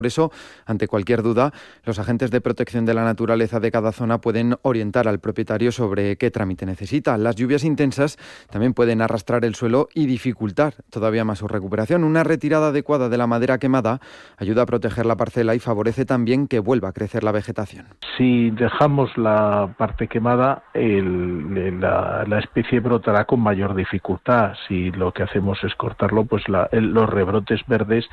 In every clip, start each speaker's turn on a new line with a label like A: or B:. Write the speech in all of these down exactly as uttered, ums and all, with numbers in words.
A: Por eso, ante cualquier duda, los agentes de protección de la naturaleza de cada zona pueden orientar al propietario sobre qué trámite necesita. Las lluvias intensas también pueden arrastrar el suelo y dificultar todavía más su recuperación. Una retirada adecuada de la madera quemada ayuda a proteger la parcela y favorece también que vuelva a crecer la vegetación.
B: Si dejamos la parte quemada, el, la, la especie brotará con mayor dificultad. Si lo que hacemos es cortarlo, pues la, el, los rebrotes verdes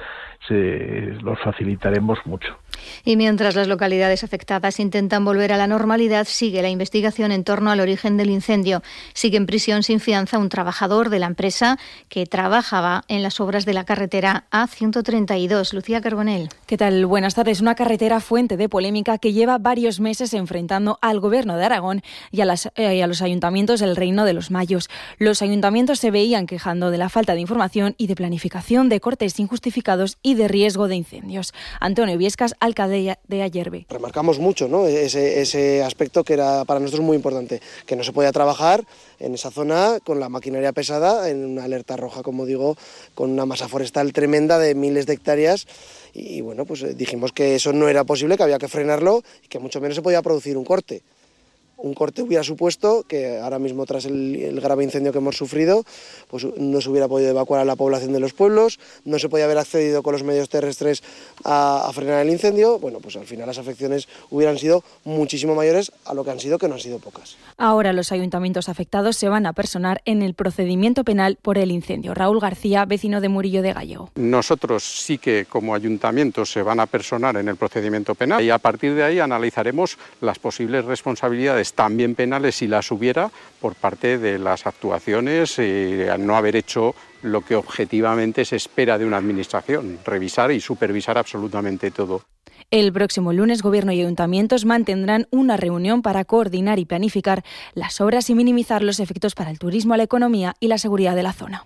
B: se, los facilitaremos mucho.
C: Y mientras las localidades afectadas intentan volver a la normalidad, sigue la investigación en torno al origen del incendio. Sigue en prisión sin fianza un trabajador de la empresa que trabajaba en las obras de la carretera A ciento treinta y dos. Lucía Carbonell.
D: ¿Qué tal? Buenas tardes. Una carretera fuente de polémica que lleva varios meses enfrentando al Gobierno de Aragón y a, las, eh, y a los ayuntamientos del Reino de los Mayos. Los ayuntamientos se veían quejando de la falta de información y de planificación, de cortes injustificados y de riesgo de incendios. Antonio Viescas, alcalde de Ayerbe.
E: Remarcamos mucho, ¿no?, ese, ese aspecto que era para nosotros muy importante, que no se podía trabajar en esa zona con la maquinaria pesada, en una alerta roja, como digo, con una masa forestal tremenda de miles de hectáreas. Y bueno, pues dijimos que eso no era posible, que había que frenarlo y que mucho menos se podía producir un corte. Un corte hubiera supuesto que ahora mismo, tras el, el grave incendio que hemos sufrido, pues no se hubiera podido evacuar a la población de los pueblos, no se podía haber accedido con los medios terrestres a, a frenar el incendio. Bueno, pues al final las afecciones hubieran sido muchísimo mayores a lo que han sido, que no han sido pocas.
D: Ahora los ayuntamientos afectados se van a personar en el procedimiento penal por el incendio. Raúl García, vecino de Murillo de Gallego.
F: Nosotros sí que como ayuntamientos se van a personar en el procedimiento penal y a partir de ahí analizaremos las posibles responsabilidades también penales, si las hubiera, por parte de las actuaciones y al no haber hecho lo que objetivamente se espera de una administración, revisar y supervisar absolutamente todo.
D: El próximo lunes, Gobierno y ayuntamientos mantendrán una reunión para coordinar y planificar las obras y minimizar los efectos para el turismo, la economía y la seguridad de la zona.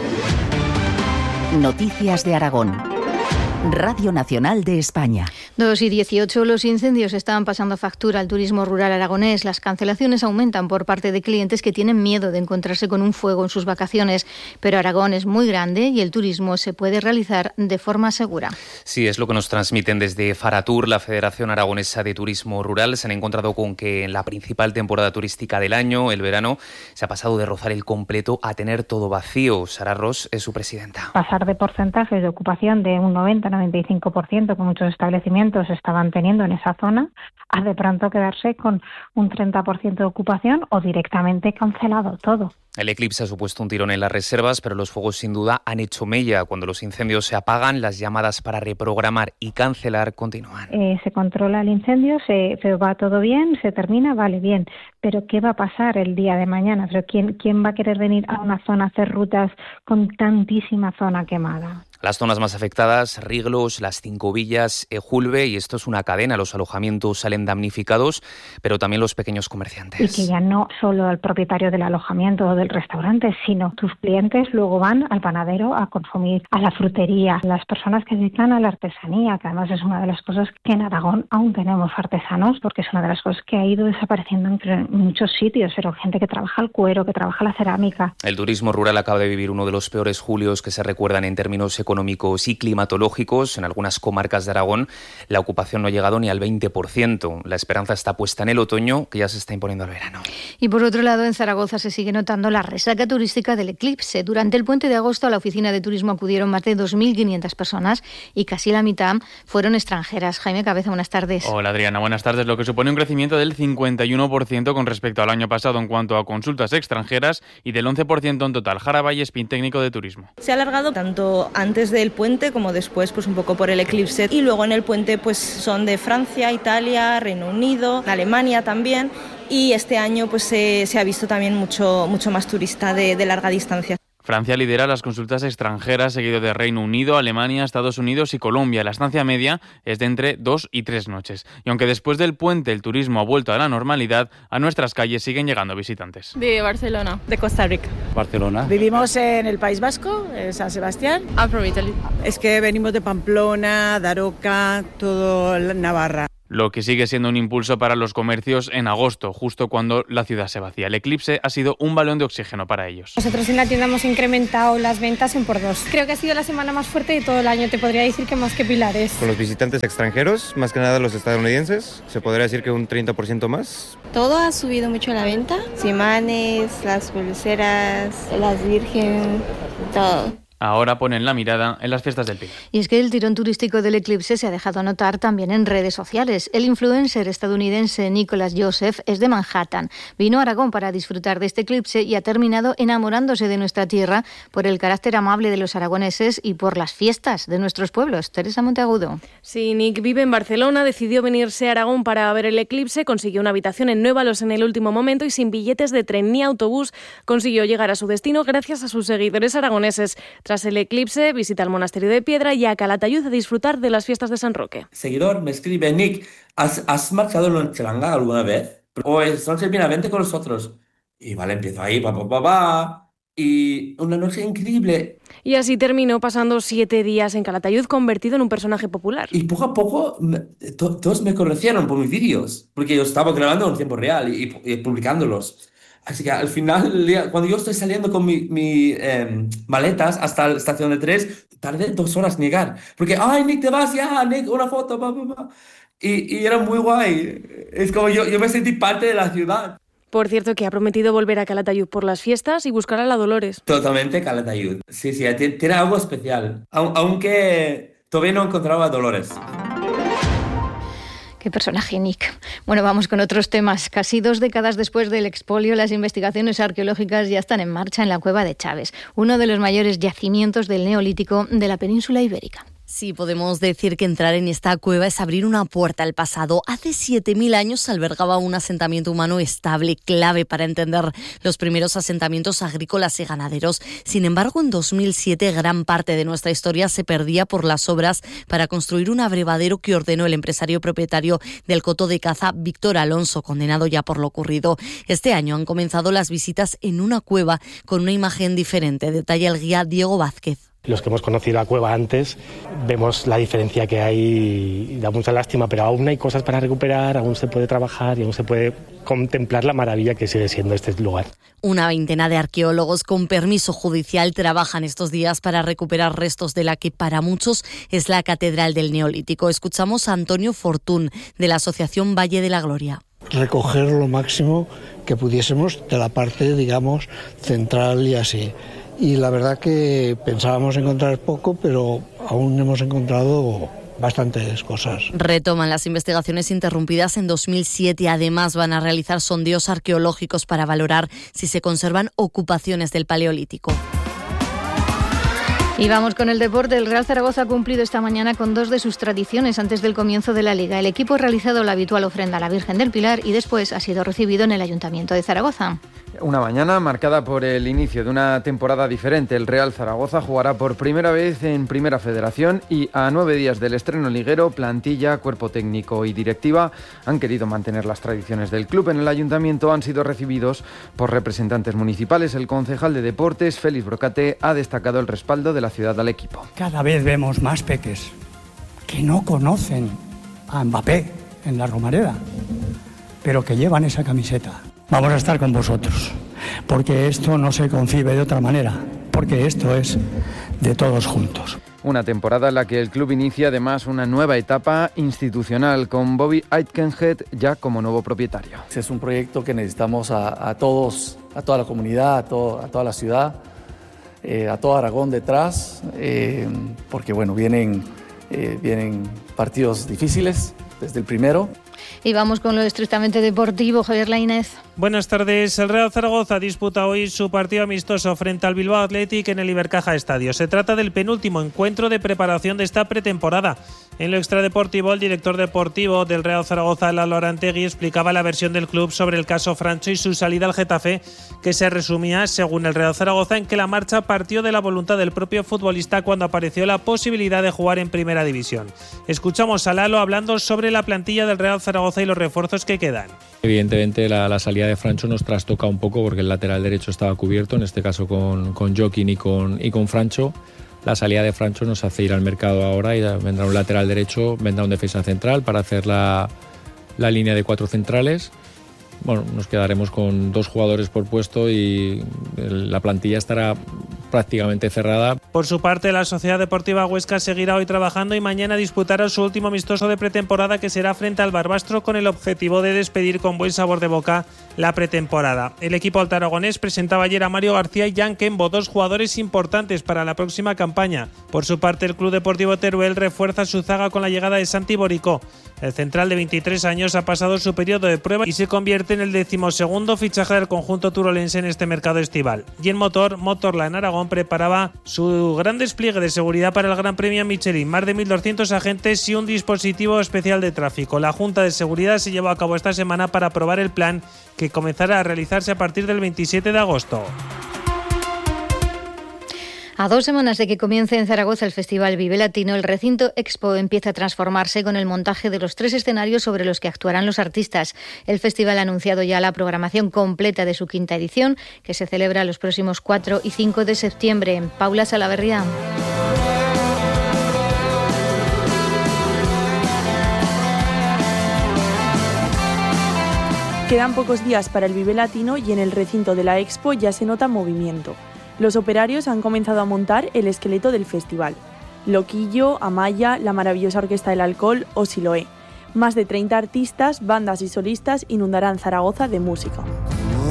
G: Noticias de Aragón. Radio Nacional de España.
C: dos y dieciocho, los incendios están pasando factura al turismo rural aragonés. Las cancelaciones aumentan por parte de clientes que tienen miedo de encontrarse con un fuego en sus vacaciones. Pero Aragón es muy grande y el turismo se puede realizar de forma segura.
H: Sí, es lo que nos transmiten desde Faratur, la Federación Aragonesa de Turismo Rural. Se han encontrado con que en la principal temporada turística del año, el verano, se ha pasado de rozar el completo a tener todo vacío. Sara Ross es su presidenta.
I: Pasar de porcentajes de ocupación de un noventa a noventa y cinco por ciento que muchos establecimientos estaban teniendo en esa zona, a de pronto quedarse con un treinta por ciento de ocupación o directamente cancelado todo.
H: El eclipse ha supuesto un tirón en las reservas, pero los fuegos sin duda han hecho mella. Cuando los incendios se apagan, las llamadas para reprogramar y cancelar continúan.
I: Eh, se controla el incendio, se, se va todo bien, se termina, vale, bien. Pero ¿qué va a pasar el día de mañana? ¿Pero quién, quién va a querer venir a una zona a hacer rutas con tantísima zona quemada?
H: Las zonas más afectadas, Riglos, Las Cinco Villas, Ejulbe, y esto es una cadena. Los alojamientos salen damnificados, pero también los pequeños comerciantes.
I: Y que ya no solo el propietario del alojamiento o del restaurante, sino tus clientes luego van al panadero a consumir, a la frutería, las personas que se dedican a la artesanía, que además es una de las cosas que en Aragón aún tenemos artesanos, porque es una de las cosas que ha ido desapareciendo en muchos sitios, pero gente que trabaja el cuero, que trabaja la cerámica.
H: El turismo rural acaba de vivir uno de los peores julios que se recuerdan en términos económicos económicos y climatológicos. En algunas comarcas de Aragón la ocupación no ha llegado ni al veinte por ciento. La esperanza está puesta en el otoño, que ya se está imponiendo al verano.
C: Y por otro lado, en Zaragoza se sigue notando la resaca turística del eclipse. Durante el puente de agosto a la oficina de turismo acudieron más de dos mil quinientas personas y casi la mitad fueron extranjeras. Jaime Cabeza, buenas tardes.
J: Hola Adriana, buenas tardes. Lo que supone un crecimiento del cincuenta y uno por ciento con respecto al año pasado en cuanto a consultas extranjeras y del once por ciento en total. Jara Valle, spin técnico de turismo.
K: Se ha alargado tanto antes del puente como después, pues un poco por el eclipse, y luego en el puente pues son de Francia, Italia, Reino Unido, Alemania también, y este año pues se, se ha visto también mucho, mucho más turista de, de larga distancia.
J: Francia lidera las consultas extranjeras, seguido de Reino Unido, Alemania, Estados Unidos y Colombia. La estancia media es de entre dos y tres noches. Y aunque después del puente el turismo ha vuelto a la normalidad, a nuestras calles siguen llegando visitantes.
L: De Barcelona.
M: De Costa Rica.
N: Barcelona.
M: Vivimos en el País Vasco, en San Sebastián.
L: I'm from Italy.
M: Es que venimos de Pamplona, Daroca, todo Navarra.
J: lo que sigue siendo un impulso para los comercios en agosto, justo cuando la ciudad se vacía. El eclipse ha sido un balón de oxígeno para ellos.
L: Nosotros en la tienda hemos incrementado las ventas en por dos. Creo que ha sido la semana más fuerte de todo el año, te podría decir que más que Pilares.
N: Con los visitantes extranjeros, más que nada los estadounidenses, se podría decir que un treinta por ciento más.
K: Todo ha subido mucho la venta, los imanes, las pulseras, las virgen, todo.
J: Ahora ponen la mirada en las fiestas del Pilar.
C: Y es que el tirón turístico del eclipse se ha dejado notar también en redes sociales. El influencer estadounidense Nicholas Joseph es de Manhattan. Vino a Aragón para disfrutar de este eclipse y ha terminado enamorándose de nuestra tierra por el carácter amable de los aragoneses y por las fiestas de nuestros pueblos. Teresa Monteagudo.
O: Sí, Nick vive en Barcelona, decidió venirse a Aragón para ver el eclipse, consiguió una habitación en Nuevalos en el último momento y sin billetes de tren ni autobús consiguió llegar a su destino gracias a sus seguidores aragoneses. Tras el eclipse, visita el Monasterio de Piedra y a Calatayud a disfrutar de las fiestas de San Roque.
P: Seguidor me escribe: Nick, ¿has, has marchado en Nochelandá alguna vez? O es noche, mira, vente con nosotros. Y vale, empiezo ahí, pa, pa, pa, pa, y una noche increíble.
O: Y así terminó pasando siete días en Calatayud, convertido en un personaje popular.
P: Y poco a poco to, todos me conocieron por mis vídeos, porque yo estaba grabando en tiempo real y, y, y publicándolos. Así que al final, cuando yo estoy saliendo con mis mi, eh, maletas hasta la estación de tres, tardé dos horas en llegar. Porque, ay, Nick, te vas ya, Nick, una foto, pa, pa, pa. Y, y era muy guay. Es como yo, yo me sentí parte de la ciudad.
O: Por cierto, que ha prometido volver a Calatayud por las fiestas y buscar a la Dolores.
P: Totalmente Calatayud. Sí, sí, tiene, tiene algo especial. Aunque todavía no he encontrado a Dolores.
C: Qué personaje, Nick. Bueno, vamos con otros temas. Casi dos décadas después del expolio, las investigaciones arqueológicas ya están en marcha en la Cueva de Chaves, uno de los mayores yacimientos del Neolítico de la península ibérica.
Q: Sí, podemos decir que entrar en esta cueva es abrir una puerta al pasado. Hace siete mil años albergaba un asentamiento humano estable, clave para entender los primeros asentamientos agrícolas y ganaderos. Sin embargo, en dos mil siete gran parte de nuestra historia se perdía por las obras para construir un abrevadero que ordenó el empresario propietario del coto de caza, Víctor Alonso, condenado ya por lo ocurrido. Este año han comenzado las visitas en una cueva con una imagen diferente, detalla el guía Diego Vázquez.
R: Los que hemos conocido la cueva antes vemos la diferencia que hay y da mucha lástima, pero aún hay cosas para recuperar, aún se puede trabajar y aún se puede contemplar la maravilla que sigue siendo este lugar.
Q: Una veintena de arqueólogos con permiso judicial trabajan estos días para recuperar restos de la que para muchos es la catedral del Neolítico. Escuchamos a Antonio Fortún, de la Asociación Valle de la Gloria.
S: Recoger lo máximo que pudiésemos de la parte, digamos, central y así. Y la verdad que pensábamos encontrar poco, pero aún hemos encontrado bastantes cosas.
Q: Retoman las investigaciones interrumpidas en dos mil siete. Además, van a realizar sondeos arqueológicos para valorar si se conservan ocupaciones del Paleolítico.
C: Y vamos con el deporte. El Real Zaragoza ha cumplido esta mañana con dos de sus tradiciones antes del comienzo de la Liga. El equipo ha realizado la habitual ofrenda a la Virgen del Pilar y después ha sido recibido en el Ayuntamiento de Zaragoza.
A: Una mañana marcada por el inicio de una temporada diferente. El Real Zaragoza jugará por primera vez en Primera Federación y a nueve días del estreno liguero, plantilla, cuerpo técnico y directiva han querido mantener las tradiciones del club. En el Ayuntamiento han sido recibidos por representantes municipales. El concejal de Deportes, Félix Brocate, ha destacado el respaldo de la ciudad al equipo.
T: Cada vez vemos más peques que no conocen a Mbappé en la Romareda, pero que llevan esa camiseta. Vamos a estar con vosotros, porque esto no se concibe de otra manera, porque esto es de todos juntos.
A: Una temporada en la que el club inicia además una nueva etapa institucional con Bobby Aitkenhead ya como nuevo propietario.
U: Es un proyecto que necesitamos a, a todos, a toda la comunidad, a, todo, a toda la ciudad, eh, a todo Aragón detrás, eh, porque bueno, vienen, eh, vienen partidos difíciles desde el primero.
C: Y vamos con lo estrictamente deportivo, Javier Lainez.
V: Buenas tardes. El Real Zaragoza disputa hoy su partido amistoso frente al Bilbao Athletic en el Ibercaja Estadio. Se trata del penúltimo encuentro de preparación de esta pretemporada. En lo extradeportivo, el director deportivo del Real Zaragoza, Lalo Arantegui, explicaba la versión del club sobre el caso Francho y su salida al Getafe, que se resumía, según el Real Zaragoza, en que la marcha partió de la voluntad del propio futbolista cuando apareció la posibilidad de jugar en Primera División. Escuchamos a Lalo hablando sobre la plantilla del Real Zaragoza y los refuerzos que quedan.
W: Evidentemente la, la salida de Francho nos trastoca un poco porque el lateral derecho estaba cubierto, en este caso con, con Joaquín y con, y con Francho. la salida de Francho nos hace ir al mercado ahora y vendrá un lateral derecho, vendrá un defensa central para hacer la, la línea de cuatro centrales. Bueno, nos quedaremos con dos jugadores por puesto y la plantilla estará prácticamente cerrada.
V: Por su parte, la Sociedad Deportiva Huesca seguirá hoy trabajando y mañana disputará su último amistoso de pretemporada, que será frente al Barbastro, con el objetivo de despedir con buen sabor de boca la pretemporada. El equipo altaragonés presentaba ayer a Mario García y Jan Kembo, dos jugadores importantes para la próxima campaña. Por su parte, el Club Deportivo Teruel refuerza su zaga con la llegada de Santi Boricó. El central de veintitrés años ha pasado su periodo de prueba y se convierte en el decimosegundo fichaje del conjunto turolense en este mercado estival. Y en motor, Motorla en Aragón preparaba su gran despliegue de seguridad para el Gran Premio Michelin. Más de mil doscientos agentes y un dispositivo especial de tráfico. La Junta de Seguridad se llevó a cabo esta semana para aprobar el plan, que comenzará a realizarse a partir del veintisiete de agosto.
C: A dos semanas de que comience en Zaragoza el Festival Vive Latino, el recinto Expo empieza a transformarse con el montaje de los tres escenarios sobre los que actuarán los artistas. El festival ha anunciado ya la programación completa de su quinta edición, que se celebra los próximos cuatro y cinco de septiembre. Paula Salaverría.
B: Quedan pocos días para el Vive Latino y en el recinto de la Expo ya se nota movimiento. Los operarios han comenzado a montar el esqueleto del festival. Loquillo, Amaya, la maravillosa Orquesta del Alcohol o Siloé. Más de treinta artistas, bandas y solistas inundarán Zaragoza de música.